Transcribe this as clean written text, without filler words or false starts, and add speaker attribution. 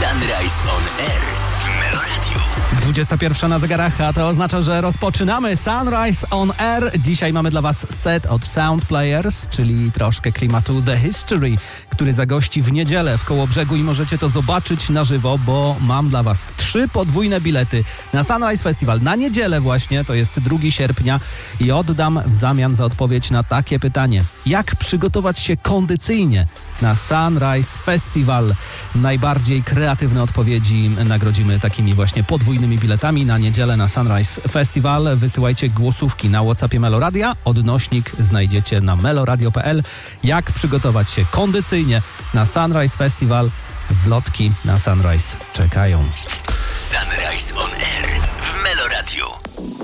Speaker 1: Sunrise on Air w Meloradiu.
Speaker 2: 21 na zegarach, a to oznacza, że rozpoczynamy Sunrise on Air. Dzisiaj mamy dla Was set od Sound Players, czyli troszkę klimatu The History, który zagości w niedzielę w Kołobrzegu i możecie to zobaczyć na żywo, bo mam dla Was 3 podwójne bilety na Sunrise Festival. Na niedzielę właśnie, to jest 2 sierpnia i oddam w zamian za odpowiedź na takie pytanie. Jak przygotować się kondycyjnie na Sunrise Festival? Najbardziej kreatywne odpowiedzi nagrodzimy takimi właśnie podwójnymi biletami na niedzielę na Sunrise Festival. Wysyłajcie głosówki na WhatsAppie Meloradia. Odnośnik znajdziecie na meloradio.pl. Jak przygotować się kondycyjnie na Sunrise Festival? Wlotki na Sunrise czekają.
Speaker 1: Sunrise on Air w Meloradiu.